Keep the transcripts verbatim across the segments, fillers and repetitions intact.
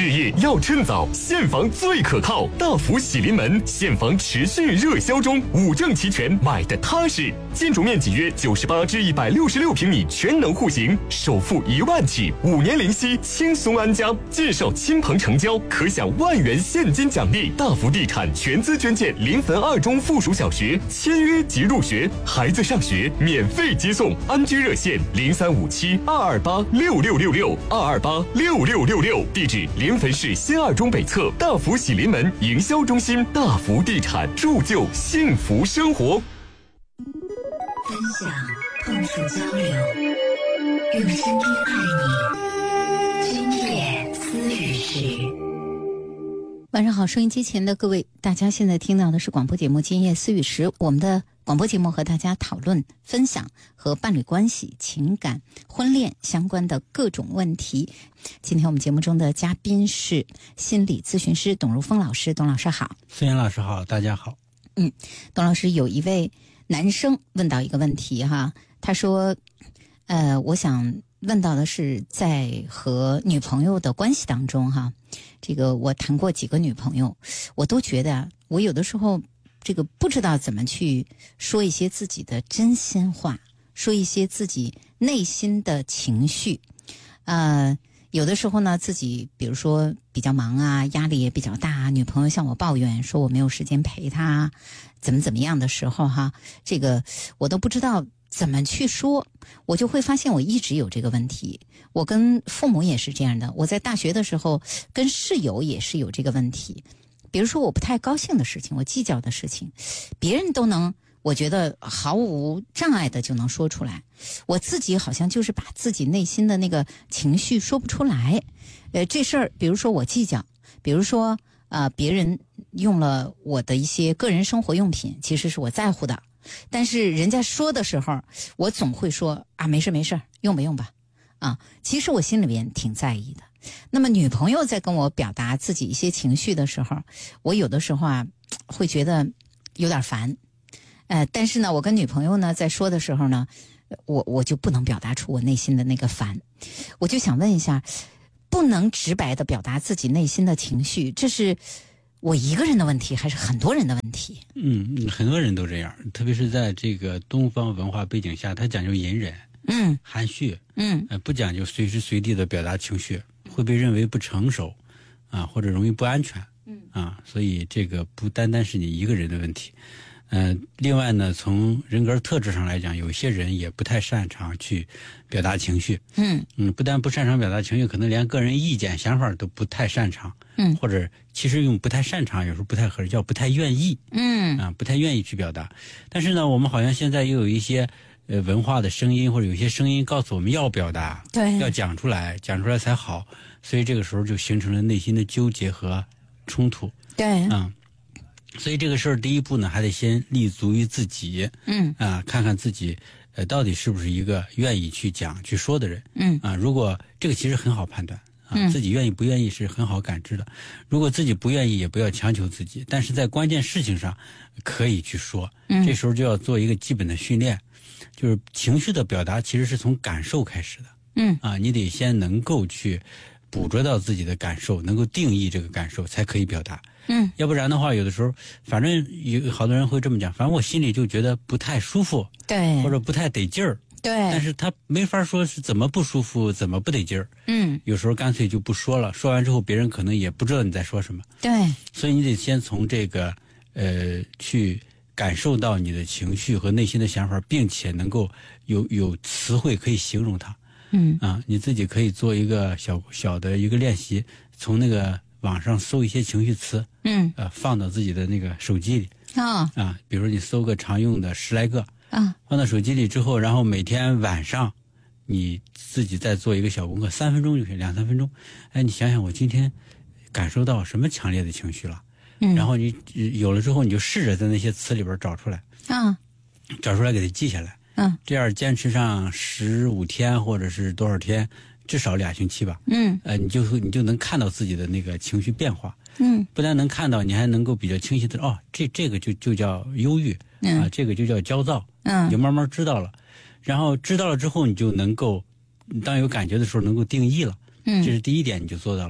置业要趁早，现房最可靠。大福喜临门，现房持续热销中，五证齐全，买的踏实。建筑面积约九十八至一百六十六平米，全能户型，首付一万起，五年零息，轻松安家。介绍亲朋成交，可享万元现金奖励。大福地产全资捐建临汾二中附属小学，签约即入学，孩子上学免费接送。安居热线零三五七二二八六六六六二二八六六六六，地址临汾市新二中北侧大福喜临门营销中心。大福地产，铸就幸福生活。 分享，碰触交流，用声音爱你。今夜思雨时。 晚上好，收音机前的各位，大家现在听到的是广播节目《今夜思雨时》，我们的广播节目和大家讨论、分享和伴侣关系、情感、婚恋相关的各种问题。今天我们节目中的嘉宾是心理咨询师董如风老师。董老师好。 孙岩老师好，大家好。 嗯，董老师，有一位男生问到一个问题哈，他说，呃，我想问到的是，在和女朋友的关系当中哈，这个我谈过几个女朋友，我都觉得我有的时候这个不知道怎么去说一些自己的真心话，说一些自己内心的情绪。呃，有的时候呢，自己比如说比较忙啊，压力也比较大，女朋友向我抱怨说我没有时间陪她，怎么怎么样的时候哈，这个我都不知道怎么去说，我就会发现我一直有这个问题。我跟父母也是这样的，我在大学的时候跟室友也是有这个问题。比如说我不太高兴的事情，我计较的事情，别人都能，我觉得毫无障碍的就能说出来，我自己好像就是把自己内心的那个情绪说不出来。呃，这事儿，比如说我计较，比如说呃，别人用了我的一些个人生活用品，其实是我在乎的，但是人家说的时候，我总会说啊，没事没事，用吧用吧，啊，其实我心里边挺在意的。那么女朋友在跟我表达自己一些情绪的时候，我有的时候啊会觉得有点烦，呃，但是呢，我跟女朋友呢在说的时候呢，我我就不能表达出我内心的那个烦。我就想问一下，不能直白的表达自己内心的情绪，这是我一个人的问题，还是很多人的问题？ 嗯，很多人都这样，特别是在这个东方文化背景下，他讲究隐忍， 嗯， 含蓄， 嗯， 呃，不讲究随时随地的表达情绪，会被认为不成熟，啊，或者容易不安全，嗯，啊，所以这个不单单是你一个人的问题。嗯、呃，另外呢，从人格特质上来讲，有些人也不太擅长去表达情绪。嗯嗯，不但不擅长表达情绪，可能连个人意见、想法都不太擅长。嗯，或者其实用不太擅长，有时候不太合适，叫不太愿意。嗯啊，不太愿意去表达。但是呢，我们好像现在又有一些呃文化的声音，或者有些声音告诉我们要表达，对，要讲出来，讲出来才好。所以这个时候就形成了内心的纠结和冲突。对，嗯。所以这个事儿第一步呢，还得先立足于自己，嗯啊，看看自己呃到底是不是一个愿意去讲去说的人，嗯啊，如果这个其实很好判断啊，嗯、自己愿意不愿意是很好感知的。如果自己不愿意，也不要强求自己，但是在关键事情上可以去说，嗯，这时候就要做一个基本的训练，就是情绪的表达其实是从感受开始的，嗯啊，你得先能够去捕捉到自己的感受，能够定义这个感受，才可以表达。嗯，要不然的话，有的时候，反正有好多人会这么讲，反正我心里就觉得不太舒服，对，或者不太得劲儿，对，但是他没法说是怎么不舒服，怎么不得劲儿，嗯，有时候干脆就不说了，说完之后别人可能也不知道你在说什么，对，所以你得先从这个呃去感受到你的情绪和内心的想法，并且能够有有词汇可以形容它，嗯啊，你自己可以做一个小小的一个练习，从那个网上搜一些情绪词，嗯，呃，放到自己的那个手机里啊、哦、啊，比如你搜个常用的十来个啊，放到手机里之后，然后每天晚上你自己再做一个小功课，三分钟就行，两三分钟。哎，你想想我今天感受到什么强烈的情绪了，嗯，然后你有了之后，你就试着在那些词里边找出来啊，找出来给它记下来，嗯，这样坚持上十五天或者是多少天。至少俩星期吧，嗯，呃，你就你就能看到自己的那个情绪变化，嗯，不但能看到，你还能够比较清晰的哦，这这个就就叫忧郁，嗯、啊，这个就叫焦躁，嗯，你就慢慢知道了，然后知道了之后，你就能够，当有感觉的时候能够定义了，嗯，这是第一点，你就做到了嘛。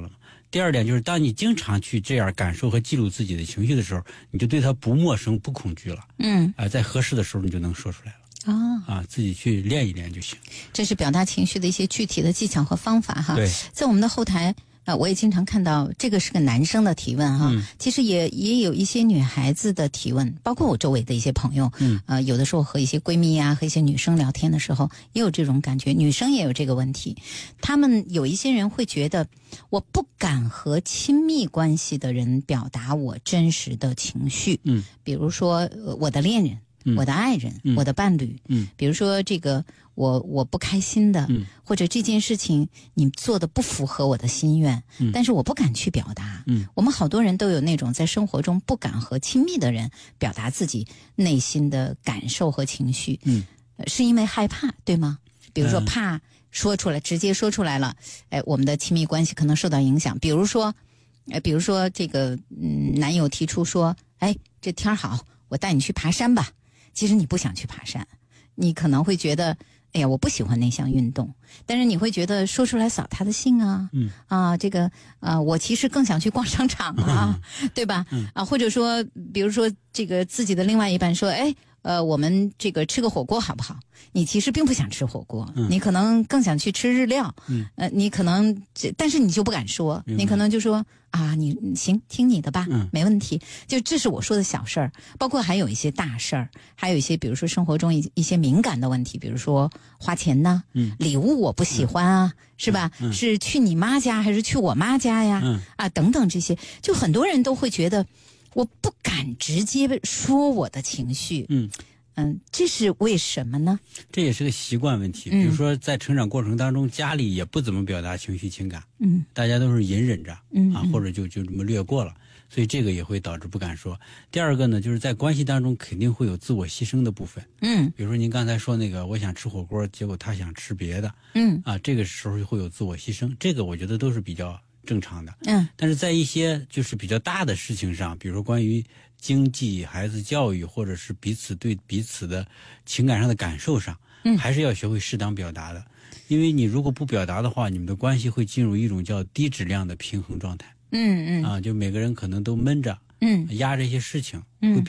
第二点就是，当你经常去这样感受和记录自己的情绪的时候，你就对它不陌生、不恐惧了。 嗯， 啊、呃，在合适的时候你就能说出来了。 啊啊，自己去练一练就行。 这是表达情绪的一些具体的技巧和方法哈。 对， 在我们的后台。啊，我也经常看到这个是个男生的提问哈，嗯、其实也也有一些女孩子的提问，包括我周围的一些朋友，嗯，呃，有的时候和一些闺蜜啊，和一些女生聊天的时候，也有这种感觉，女生也有这个问题。他们有一些人会觉得，我不敢和亲密关系的人表达我真实的情绪，嗯，比如说、呃、我的恋人。嗯、我的爱人、嗯、我的伴侣，嗯，比如说这个我我不开心的、嗯，或者这件事情你做的不符合我的心愿，嗯，但是我不敢去表达，嗯，我们好多人都有那种在生活中不敢和亲密的人表达自己内心的感受和情绪，嗯，是因为害怕，对吗？比如说怕说出来，直接说出来了，哎，我们的亲密关系可能受到影响。比如说，呃，比如说这个，嗯，男友提出说，哎，这天好，我带你去爬山吧。其实你不想去爬山，你可能会觉得，哎呀，我不喜欢那项运动，但是你会觉得说出来扫他的兴啊，嗯啊，这个啊，我其实更想去逛商场啊，嗯、对吧？嗯、啊，或者说，比如说这个自己的另外一半说，哎。呃，我们这个吃个火锅好不好？你其实并不想吃火锅，嗯、你可能更想去吃日料。嗯，呃，你可能，但是你就不敢说，你可能就说啊，你行，听你的吧，嗯，没问题。就这是我说的小事儿，包括还有一些大事儿，还有一些比如说生活中一一些敏感的问题，比如说花钱呐，嗯，礼物我不喜欢啊，嗯、是吧？嗯、是去你妈家还是去我妈家呀？嗯、啊，等等这些，就很多人都会觉得。我不敢直接说我的情绪，嗯嗯，这是为什么呢？ 这也是个习惯问题。比如说，在成长过程当中，家里也不怎么表达情绪情感，嗯，大家都是隐忍着，嗯啊，或者就就这么略过了，所以这个也会导致不敢说。第二个呢，就是在关系当中肯定会有自我牺牲的部分，嗯，比如说您刚才说那个，我想吃火锅，结果他想吃别的，嗯啊，这个时候会有自我牺牲，这个我觉得都是比较。正常的，嗯，但是在一些就是比较大的事情上，比如说关于经济、孩子教育，或者是彼此对彼此的情感上的感受上，嗯，还是要学会适当表达的，因为你如果不表达的话，你们的关系会进入一种叫低质量的平衡状态，嗯嗯，啊，就每个人可能都闷着，嗯，压着一些事情，嗯。会变